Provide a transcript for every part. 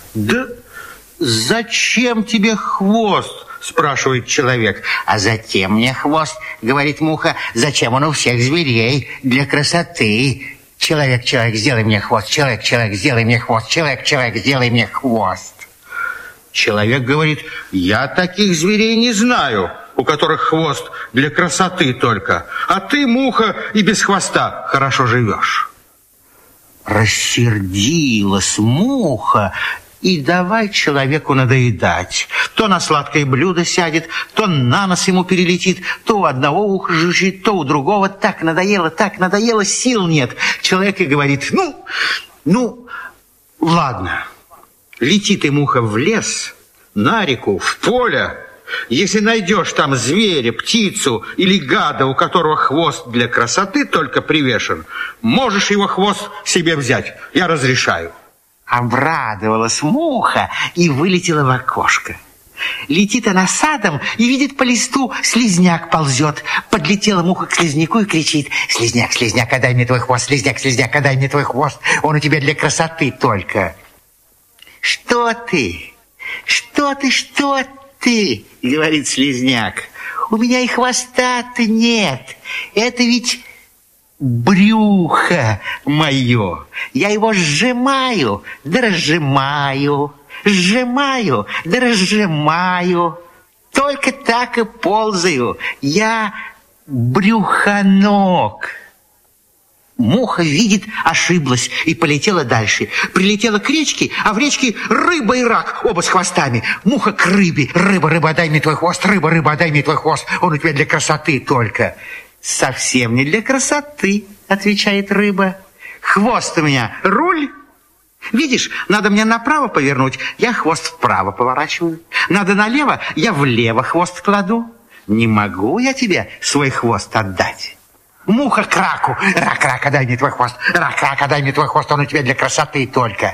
Да зачем тебе хвост? Спрашивает человек. А затем мне хвост, говорит муха. Зачем он у всех зверей? Для красоты. Человек, сделай мне хвост. Человек, сделай мне хвост. Человек, сделай мне хвост. Человек говорит: я таких зверей не знаю, у которых хвост для красоты только. А ты, муха, и без хвоста хорошо живешь. Рассердилась муха и давай человеку надоедать. То на сладкое блюдо сядет, то на нос ему перелетит, то у одного уха жужжит, то у другого. Так надоело, сил нет. Человек и говорит: ну, ладно, лети ты, муха, в лес, на реку, в поле. Если найдешь там зверя, птицу или гада, у которого хвост для красоты только привешен, можешь его хвост себе взять. Я разрешаю. Обрадовалась муха и вылетела в окошко. Летит она садом и видит по листу, слизняк ползет. Подлетела муха к слизняку и кричит: слизняк, отдай мне твой хвост, слизняк, отдай мне твой хвост, он у тебя для красоты только. Что ты, говорит слизняк, у меня и хвоста-то нет, это ведь брюхо мое, я его сжимаю, да разжимаю, сжимаю, да разжимаю, только так и ползаю, я брюхоног. Муха видит, ошиблась и полетела дальше. Прилетела к речке, а в речке рыба и рак, оба с хвостами. Муха к рыбе: рыба, отдай мне твой хвост, рыба, отдай мне твой хвост, он у тебя для красоты только. Совсем не для красоты, отвечает рыба. Хвост у меня руль. Видишь, надо мне направо повернуть, я хвост вправо поворачиваю. Надо налево, я влево хвост кладу. Не могу я тебе свой хвост отдать. Муха к раку: рак, отдай мне твой хвост, рак, отдай мне твой хвост, он у тебя для красоты только.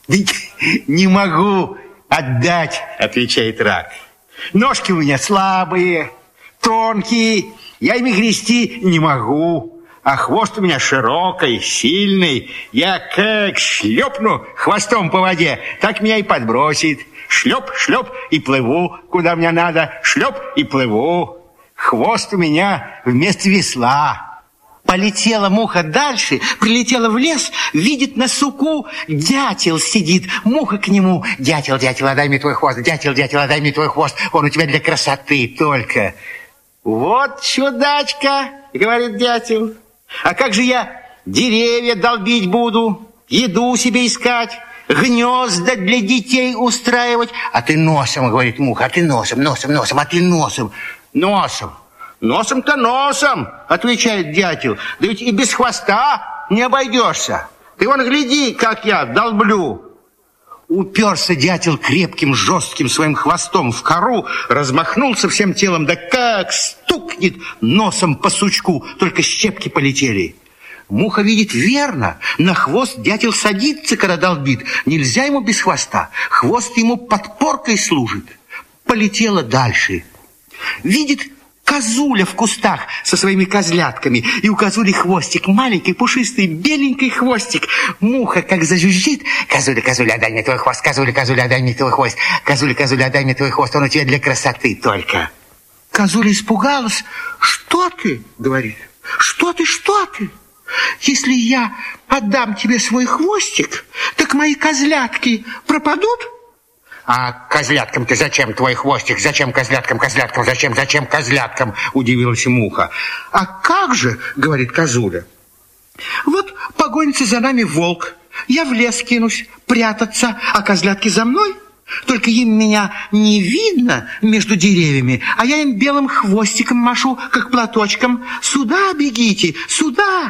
Не могу отдать, отвечает рак. Ножки у меня слабые, тонкие, я ими грести не могу, а хвост у меня широкий, сильный. Я как шлепну хвостом по воде, так меня и подбросит. Шлеп, и плыву, куда мне надо, шлеп и плыву. Хвост у меня вместо весла. Полетела муха дальше, прилетела в лес, видит на суку дятел сидит. Муха к нему: дятел, отдай мне твой хвост, дятел, отдай мне твой хвост, он у тебя для красоты только. Вот чудачка, говорит дятел, а как же я деревья долбить буду, еду себе искать, гнезда для детей устраивать? А ты носом, говорит муха, а ты носом, а ты носом. Носом-то носом, отвечает дятел. Да ведь и без хвоста не обойдешься. Ты вон гляди, как я долблю. Уперся дятел крепким, жестким своим хвостом в кору, размахнулся всем телом, да как стукнет носом по сучку, только щепки полетели. Муха видит верно, на хвост дятел садится, когда долбит. Нельзя ему без хвоста, хвост ему подпоркой служит. Полетела дальше. Видит козуля в кустах со своими козлятками, и у козули хвостик маленький, пушистый, беленький хвостик. Муха как зажужжит: козуля, отдай мне твой хвост, козуля, отдай мне твой хвост, козуля, отдай мне твой хвост, он у тебя для красоты только. Козуля испугалась. Что ты, говорит, что ты? Если я отдам тебе свой хвостик, так мои козлятки пропадут? А козляткам-то зачем твой хвостик? Зачем козляткам? Зачем козляткам? Удивилась муха. А как же, говорит козуля, вот погонится за нами волк, я в лес кинусь прятаться, а козлятки за мной. Только им меня не видно между деревьями, а я им белым хвостиком машу, как платочком. Сюда бегите, сюда.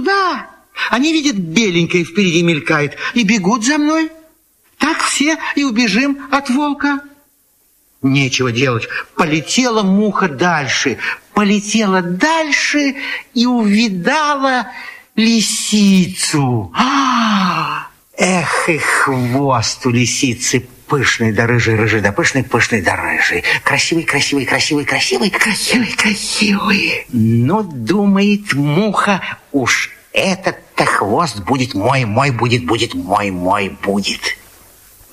Они видят, беленькое впереди мелькает, и бегут за мной. Так все и убежим от волка. Нечего делать. Полетела муха дальше. И увидала лисицу. Эх, и хвост у лисицы пышный да рыжий да пышный да рыжий. Красивый. Но, думает муха, уж этот-то хвост будет мой будет.